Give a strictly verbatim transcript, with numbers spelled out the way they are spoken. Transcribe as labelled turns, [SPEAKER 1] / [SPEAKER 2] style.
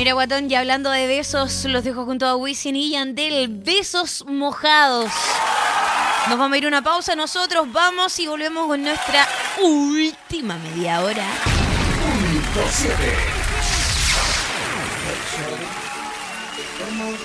[SPEAKER 1] Mira, guatón, ya hablando de besos, los dejo junto a Wisin y Yandel. Besos mojados. Nos vamos a ir a una pausa, nosotros vamos y volvemos con nuestra última media hora.
[SPEAKER 2] Punto siete.